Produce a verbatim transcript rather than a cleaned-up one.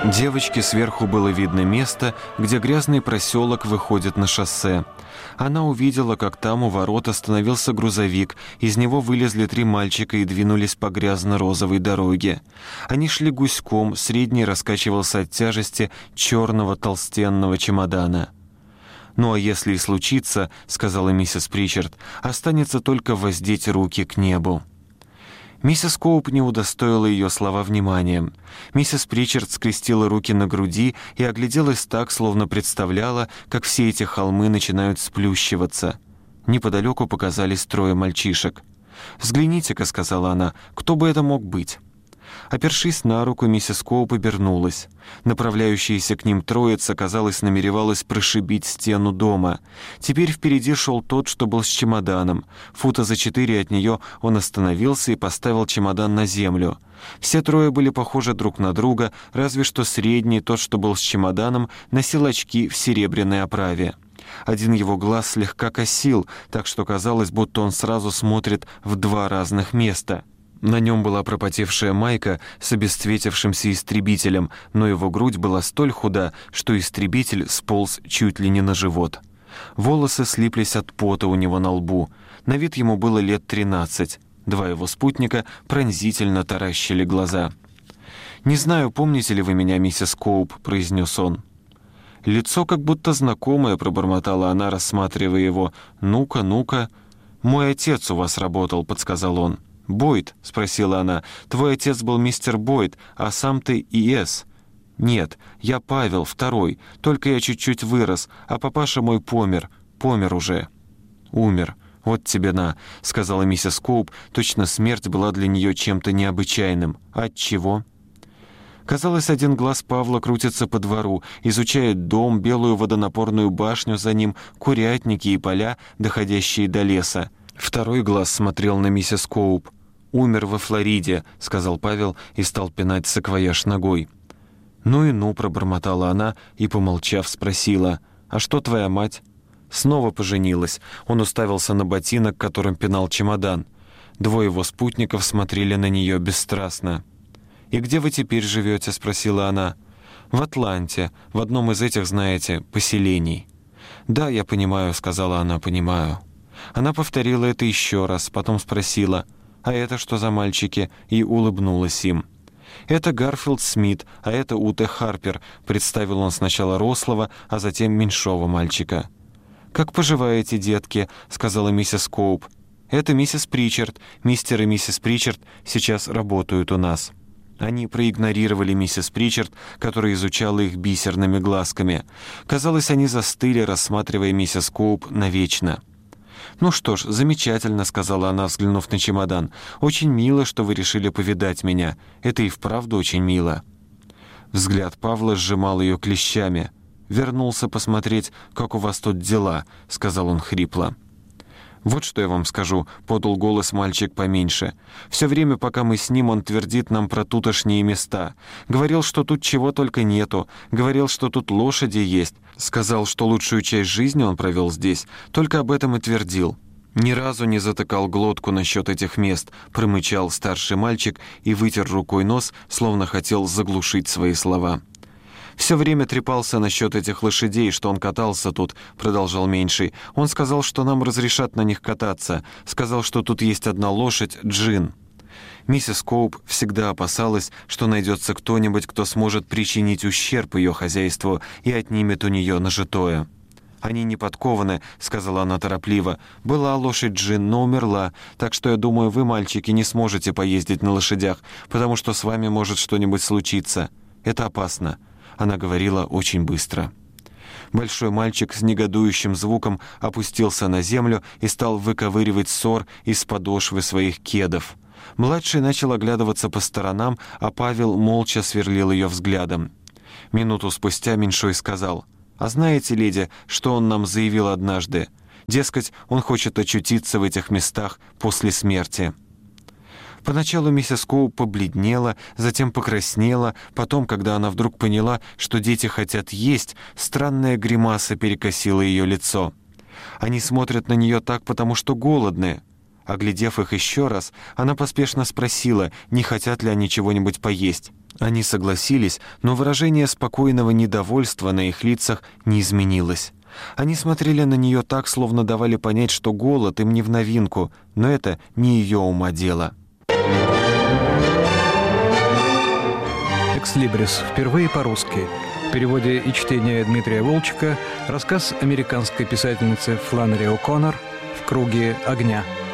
Девочке сверху было видно место, где грязный проселок выходит на шоссе. Она увидела, как там у ворот остановился грузовик, из него вылезли три мальчика и двинулись по грязно-розовой дороге. Они шли гуськом, средний раскачивался от тяжести черного толстенного чемодана. «Ну а если и случится, — сказала миссис Причард, — останется только воздеть руки к небу». Миссис Коуп не удостоила ее слова вниманием. Миссис Причард скрестила руки на груди и огляделась так, словно представляла, как все эти холмы начинают сплющиваться. Неподалеку показались трое мальчишек. «Взгляните-ка, — сказала она, — кто бы это мог быть?» Опершись на руку, миссис Коуп обернулась. Направляющаяся к ним троица, казалось, намеревалась прошибить стену дома. Теперь впереди шел тот, что был с чемоданом. Фута за четыре от нее он остановился и поставил чемодан на землю. Все трое были похожи друг на друга, разве что средний, тот, что был с чемоданом, носил очки в серебряной оправе. Один его глаз слегка косил, так что казалось, будто он сразу смотрит в два разных места. На нем была пропотевшая майка с обесцветившимся истребителем, но его грудь была столь худа, что истребитель сполз чуть ли не на живот. Волосы слиплись от пота у него на лбу. На вид ему было лет тринадцать. Два его спутника пронзительно таращили глаза. «Не знаю, помните ли вы меня, миссис Коуп», — произнес он. «Лицо как будто знакомое», — пробормотала она, рассматривая его. «Ну-ка, ну-ка». «Мой отец у вас работал», — подсказал он. «Бойд?» — спросила она. «Твой отец был мистер Бойд, а сам ты И С?» «Нет, я Павел, второй. Только я чуть-чуть вырос, а папаша мой помер. Помер уже». «Умер. Вот тебе на», — сказала миссис Коуп. Точно смерть была для нее чем-то необычайным. «От чего?» Казалось, один глаз Павла крутится по двору, изучает дом, белую водонапорную башню за ним, курятники и поля, доходящие до леса. Второй глаз смотрел на миссис Коуп. «Умер во Флориде», — сказал Павел и стал пинать саквояж ногой. «Ну и ну», — пробормотала она и, помолчав, спросила, «А что твоя мать?» Снова поженилась. Он уставился на ботинок, которым пинал чемодан. Двое его спутников смотрели на нее бесстрастно. «И где вы теперь живете?» — спросила она. «В Атланте, в одном из этих, знаете, поселений». «Да, я понимаю», — сказала она, — «понимаю». Она повторила это еще раз, потом спросила, «А это что за мальчики?» и улыбнулась им. «Это Гарфилд Смит, а это Уте Харпер», — представил он сначала рослого, а затем меньшого мальчика. «Как поживаете, детки?» — сказала миссис Коуп. «Это миссис Причард. Мистер и миссис Причард сейчас работают у нас». Они проигнорировали миссис Причард, которая изучала их бисерными глазками. Казалось, они застыли, рассматривая миссис Коуп навечно. «Ну что ж, замечательно», — сказала она, взглянув на чемодан. «Очень мило, что вы решили повидать меня. Это и вправду очень мило». Взгляд Павла сжимал ее клещами. «Вернулся посмотреть, как у вас тут дела», — сказал он хрипло. «Вот что я вам скажу», — подал голос мальчик поменьше. «Все время, пока мы с ним, он твердит нам про тутошние места. Говорил, что тут чего только нету. Говорил, что тут лошади есть. Сказал, что лучшую часть жизни он провел здесь. Только об этом и твердил. Ни разу не затыкал глотку насчет этих мест», — промычал старший мальчик и вытер рукой нос, словно хотел заглушить свои слова. «Все время трепался насчет этих лошадей, что он катался тут», — продолжал меньший. «Он сказал, что нам разрешат на них кататься. Сказал, что тут есть одна лошадь, Джин». Миссис Коуп всегда опасалась, что найдется кто-нибудь, кто сможет причинить ущерб ее хозяйству и отнимет у нее нажитое. «Они не подкованы», — сказала она торопливо. «Была лошадь Джин, но умерла, так что, я думаю, вы, мальчики, не сможете поездить на лошадях, потому что с вами может что-нибудь случиться. Это опасно». Она говорила очень быстро. Большой мальчик с негодующим звуком опустился на землю и стал выковыривать сор из подошвы своих кедов. Младший начал оглядываться по сторонам, а Павел молча сверлил ее взглядом. Минуту спустя меньшой сказал, «А знаете, леди, что он нам заявил однажды? Дескать, он хочет очутиться в этих местах после смерти». Поначалу миссис Коуп побледнела, затем покраснела, потом, когда она вдруг поняла, что дети хотят есть, странная гримаса перекосила ее лицо. «Они смотрят на нее так, потому что голодны». Оглядев их еще раз, она поспешно спросила, не хотят ли они чего-нибудь поесть. Они согласились, но выражение спокойного недовольства на их лицах не изменилось. Они смотрели на нее так, словно давали понять, что голод им не в новинку, но это не ее ума дело. «Экслибрис» впервые по-русски. В переводе и чтении Дмитрия Волчека рассказ американской писательницы Фланнери О'Коннор «В круге огня».